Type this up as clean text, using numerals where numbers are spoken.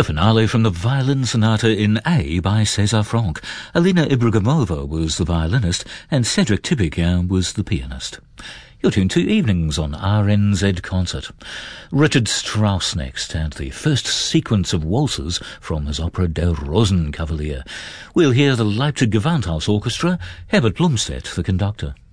The finale from the Violin Sonata in A by César Franck. Alina Ibragimova was the violinist and Cedric Tipping was the pianist. You're tuned to Evenings on RNZ Concert. Richard Strauss next, and the first sequence of waltzes from his opera Der Rosenkavalier. We'll hear the Leipzig Gewandhaus Orchestra, Herbert Blumstedt, the conductor.